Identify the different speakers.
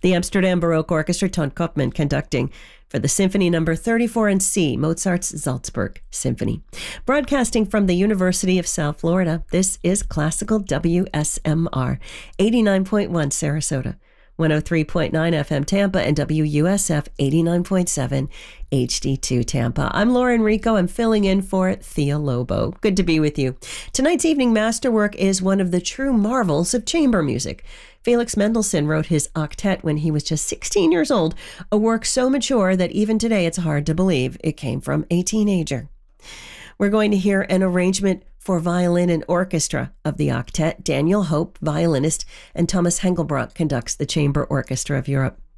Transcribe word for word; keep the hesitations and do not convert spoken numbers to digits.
Speaker 1: The Amsterdam Baroque Orchestra, Ton Koopman conducting for the Symphony Number thirty-four in C, Mozart's Salzburg Symphony. Broadcasting from the University of South Florida, this is Classical W S M R, eighty-nine point one Sarasota, one oh three point nine F M Tampa, and W U S F eighty-nine point seven H D two Tampa. I'm Laura Enrico. I'm filling in for Thea Lobo. Good to be with you. Tonight's evening masterwork is one of the true marvels of chamber music. Felix Mendelssohn wrote his octet when he was just sixteen years old, a work so mature that even today it's hard to believe it came from a teenager. We're going to hear an arrangement for violin and orchestra of the octet. Daniel Hope, violinist, and Thomas Hengelbrock conducts the Chamber Orchestra of Europe.